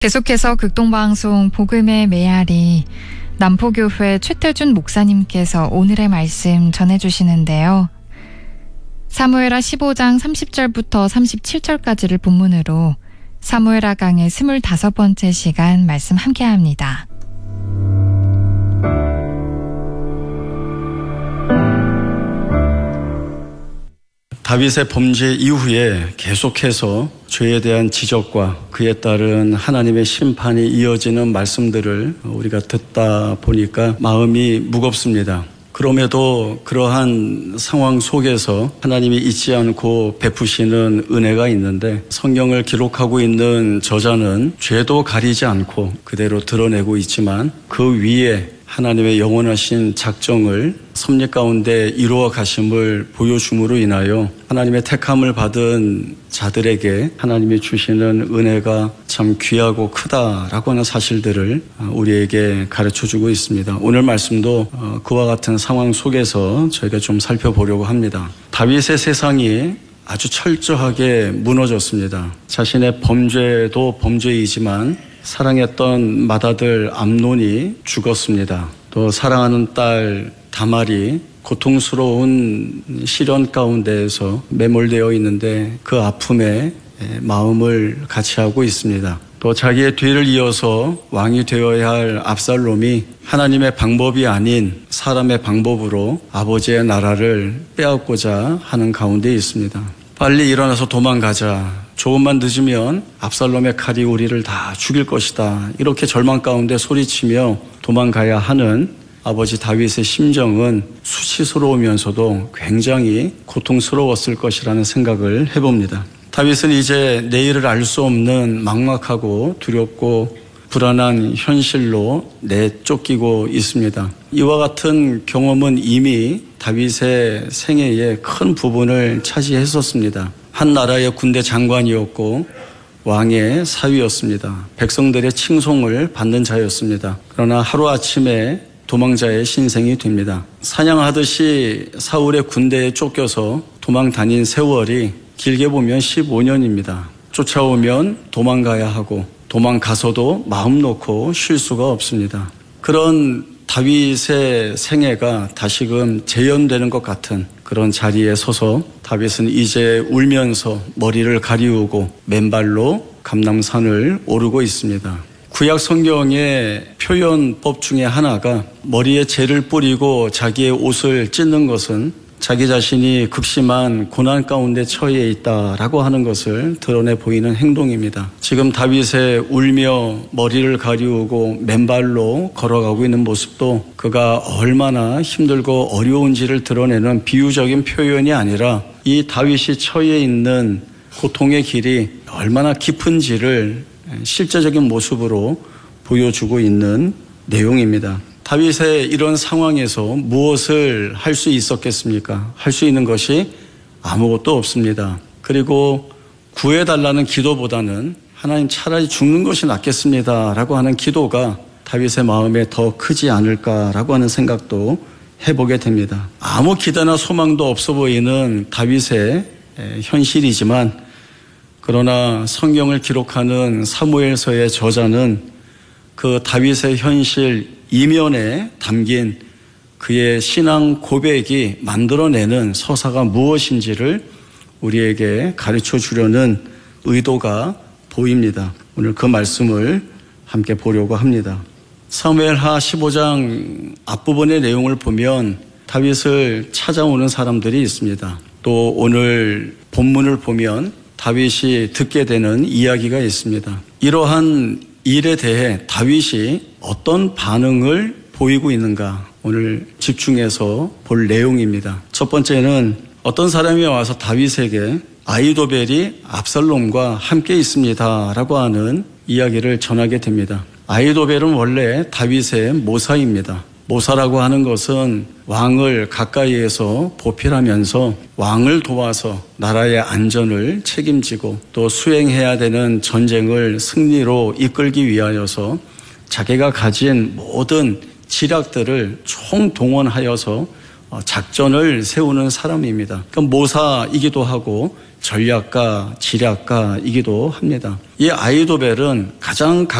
계속해서 극동방송 복음의 메아리 남포교회 최태준 목사님께서 오늘의 말씀 전해주시는데요. 사무엘하 15장 30절부터 37절까지를 본문으로 사무엘하 강의 25번째 시간 말씀 함께합니다. 다윗의 범죄 이후에 계속해서 죄에 대한 지적과 그에 따른 하나님의 심판이 이어지는 말씀들을 우리가 듣다 보니까 마음이 무겁습니다. 그럼에도 그러한 상황 속에서 하나님이 잊지 않고 베푸시는 은혜가 있는데, 성경을 기록하고 있는 저자는 죄도 가리지 않고 그대로 드러내고 있지만 그 위에 하나님의 영원하신 작정을 섭리 가운데 이루어 가심을 보여줌으로 인하여 하나님의 택함을 받은 자들에게 하나님이 주시는 은혜가 참 귀하고 크다라고 하는 사실들을 우리에게 가르쳐주고 있습니다. 오늘 말씀도 그와 같은 상황 속에서 저희가 좀 살펴보려고 합니다. 다윗의 세상이 아주 철저하게 무너졌습니다. 자신의 범죄도 범죄이지만 사랑했던 맏아들 암논이 죽었습니다. 또 사랑하는 딸 다말이 고통스러운 시련 가운데에서 매몰되어 있는데 그 아픔에 마음을 같이 하고 있습니다. 또 자기의 뒤를 이어서 왕이 되어야 할 압살롬이 하나님의 방법이 아닌 사람의 방법으로 아버지의 나라를 빼앗고자 하는 가운데 있습니다. 빨리 일어나서 도망가자. 조금만 늦으면 압살롬의 칼이 우리를 다 죽일 것이다. 이렇게 절망 가운데 소리치며 도망가야 하는 아버지 다윗의 심정은 수치스러우면서도 굉장히 고통스러웠을 것이라는 생각을 해봅니다. 다윗은 이제 내일을 알 수 없는 막막하고 두렵고 불안한 현실로 내쫓기고 있습니다. 이와 같은 경험은 이미 다윗의 생애의 큰 부분을 차지했었습니다. 한 나라의 군대 장관이었고 왕의 사위였습니다. 백성들의 칭송을 받는 자였습니다. 그러나 하루아침에 도망자의 신생이 됩니다. 사냥하듯이 사울의 군대에 쫓겨서 도망 다닌 세월이 길게 보면 15년입니다. 쫓아오면 도망가야 하고 도망가서도 마음 놓고 쉴 수가 없습니다. 그런 다윗의 생애가 다시금 재현되는 것 같은 그런 자리에 서서 다윗은 이제 울면서 머리를 가리우고 맨발로 감람산을 오르고 있습니다. 구약 성경의 표현법 중에 하나가 머리에 재를 뿌리고 자기의 옷을 찢는 것은 자기 자신이 극심한 고난 가운데 처해 있다라고 하는 것을 드러내 보이는 행동입니다. 지금 다윗의 울며 머리를 가리우고 맨발로 걸어가고 있는 모습도 그가 얼마나 힘들고 어려운지를 드러내는 비유적인 표현이 아니라 이 다윗이 처해 있는 고통의 길이 얼마나 깊은지를 실제적인 모습으로 보여주고 있는 내용입니다. 다윗의 이런 상황에서 무엇을 할 수 있었겠습니까? 할 수 있는 것이 아무것도 없습니다. 그리고 구해달라는 기도보다는 하나님 차라리 죽는 것이 낫겠습니다 라고 하는 기도가 다윗의 마음에 더 크지 않을까라고 하는 생각도 해보게 됩니다. 아무 기대나 소망도 없어 보이는 다윗의 현실이지만, 그러나 성경을 기록하는 사무엘서의 저자는 그 다윗의 현실 이면에 담긴 그의 신앙 고백이 만들어내는 서사가 무엇인지를 우리에게 가르쳐 주려는 의도가 보입니다. 오늘 그 말씀을 함께 보려고 합니다. 사무엘하 15장 앞부분의 내용을 보면 다윗을 찾아오는 사람들이 있습니다. 또 오늘 본문을 보면 다윗이 듣게 되는 이야기가 있습니다. 이러한 일에 대해 다윗이 어떤 반응을 보이고 있는가, 오늘 집중해서 볼 내용입니다. 첫 번째는 어떤 사람이 와서 다윗에게 아히도벨이 압살롬과 함께 있습니다 라고 하는 이야기를 전하게 됩니다. 아히도벨은 원래 다윗의 모사입니다. 모사라고 하는 것은 왕을 가까이에서 보필하면서 왕을 도와서 나라의 안전을 책임지고 또 수행해야 되는 전쟁을 승리로 이끌기 위하여서 자기가 가진 모든 지략들을 총동원하여서 작전을 세우는 사람입니다. 그러니까 모사이기도 하고 전략가, 지략가이기도 합니다. 이 아이도벨은 가장